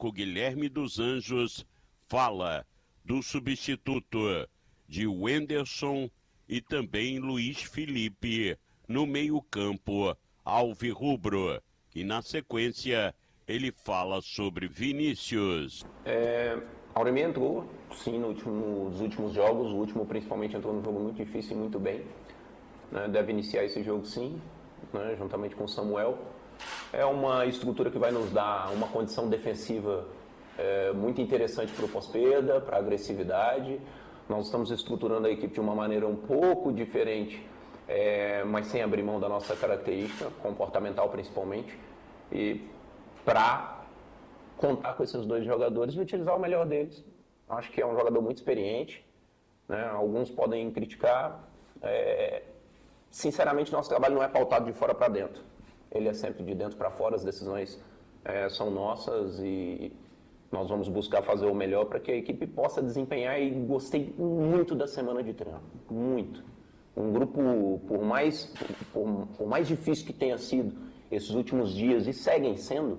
técnico Guilherme dos Anjos fala do substituto de Wenderson e também Luiz Felipe no meio-campo alvirrubro. E na sequência ele fala sobre Vinícius. Auremi entrou, sim, nos últimos jogos. O último principalmente entrou num jogo muito difícil e muito bem, né? Deve iniciar esse jogo sim, né? Juntamente com o Samuel. É uma estrutura que vai nos dar uma condição defensiva muito interessante para o pós-perda, para a agressividade. Nós estamos estruturando a equipe de uma maneira um pouco diferente, mas sem abrir mão da nossa característica, comportamental principalmente, e para contar com esses dois jogadores e utilizar o melhor deles. Acho que é um jogador muito experiente, né? Alguns podem criticar. Sinceramente, nosso trabalho não é pautado de fora para dentro. Ele é sempre de dentro para fora, as decisões são nossas e nós vamos buscar fazer o melhor para que a equipe possa desempenhar. E gostei muito da semana de treino, muito. Um grupo, por mais difícil que tenha sido esses últimos dias e seguem sendo,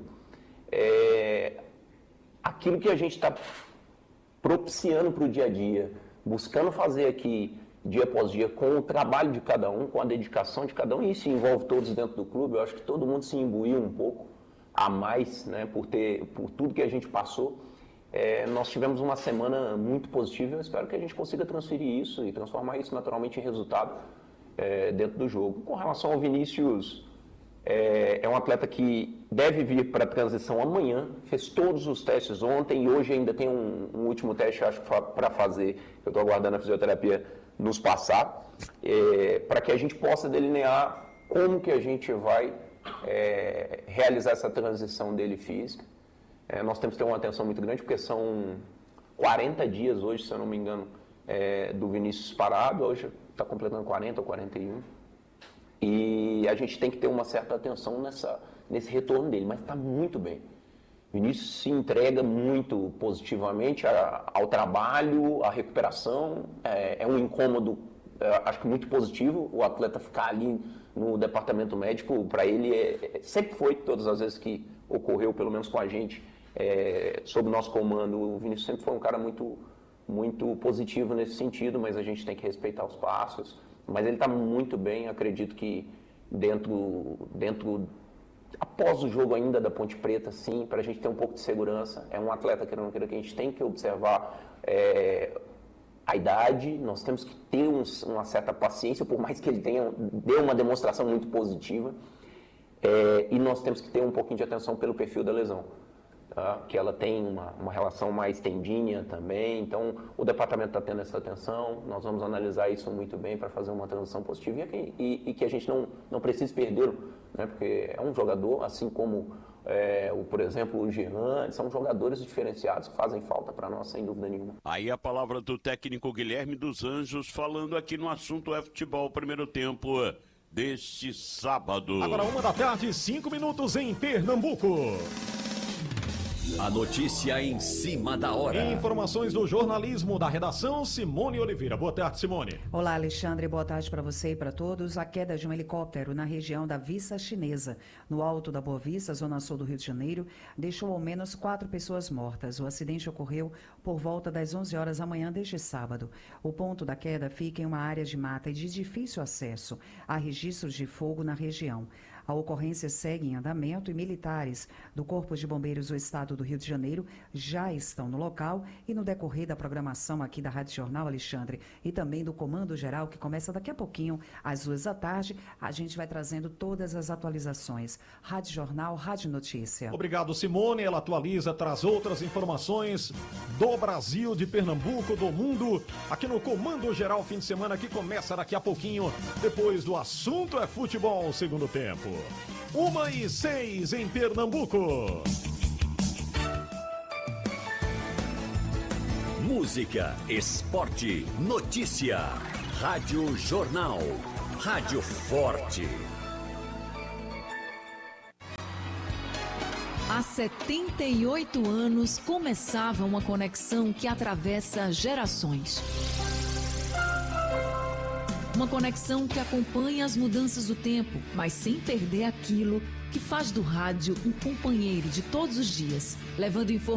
aquilo que a gente está propiciando para o dia a dia, buscando fazer aqui dia após dia com o trabalho de cada um, com a dedicação de cada um, e isso envolve todos dentro do clube. Eu acho que todo mundo se imbuiu um pouco a mais, né, por tudo que a gente passou. Nós tivemos uma semana muito positiva. Eu espero que a gente consiga transferir isso e transformar isso naturalmente em resultado dentro do jogo. Com relação ao Vinícius, é um atleta que deve vir para a transição amanhã, fez todos os testes ontem e hoje ainda tem um último teste, acho, para fazer. Eu estou aguardando a fisioterapia nos passar, para que a gente possa delinear como que a gente vai realizar essa transição dele física. Nós temos que ter uma atenção muito grande, porque são 40 dias hoje, se eu não me engano, do Vinícius parado. Hoje está completando 40 ou 41. E a gente tem que ter uma certa atenção nesse retorno dele, mas está muito bem. O Vinícius se entrega muito positivamente ao trabalho, à recuperação. É um incômodo, acho que muito positivo, o atleta ficar ali no departamento médico. Para ele, sempre foi, todas as vezes que ocorreu, pelo menos com a gente, sob o nosso comando, o Vinícius sempre foi um cara muito, muito positivo nesse sentido, mas a gente tem que respeitar os passos. Mas ele está muito bem, acredito que após o jogo ainda da Ponte Preta, sim, para a gente ter um pouco de segurança. É um atleta que não queira, que a gente tem que observar a idade. Nós temos que ter uma certa paciência, por mais que ele dê uma demonstração muito positiva, e nós temos que ter um pouquinho de atenção pelo perfil da lesão, tá? Que ela tem uma relação mais tendinha também. Então o departamento está tendo essa atenção. Nós vamos analisar isso muito bem para fazer uma transição positiva e que a gente não precise perdê-lo, né? Porque é um jogador, assim como por exemplo, o Jean, são jogadores diferenciados que fazem falta para nós, sem dúvida nenhuma. Aí a palavra do técnico Guilherme dos Anjos, falando aqui no assunto futebol, primeiro tempo deste sábado. Agora 13h, 5 minutos em Pernambuco. A notícia em cima da hora. Informações do jornalismo da redação, Simone Oliveira. Boa tarde, Simone. Olá, Alexandre. Boa tarde para você e para todos. A queda de um helicóptero na região da Vista Chinesa, no alto da Boa Vista, zona sul do Rio de Janeiro, deixou ao menos 4 pessoas mortas. O acidente ocorreu por volta das 11 horas da manhã deste sábado. O ponto da queda fica em uma área de mata e de difícil acesso. Há registros de fogo na região. A ocorrência segue em andamento e militares do Corpo de Bombeiros do Estado do Rio de Janeiro já estão no local e no decorrer da programação aqui da Rádio Jornal, Alexandre, e também do Comando Geral, que começa daqui a pouquinho, às 14h, a gente vai trazendo todas as atualizações. Rádio Jornal, Rádio Notícia. Obrigado, Simone. Ela atualiza, traz outras informações do Brasil, de Pernambuco, do mundo, aqui no Comando Geral, fim de semana, que começa daqui a pouquinho, depois do Assunto é Futebol, segundo tempo. 1h06 em Pernambuco. Música, esporte, notícia. Rádio Jornal. Rádio Forte. Há 78 anos começava uma conexão que atravessa gerações. Uma conexão que acompanha as mudanças do tempo, mas sem perder aquilo que faz do rádio um companheiro de todos os dias, levando informações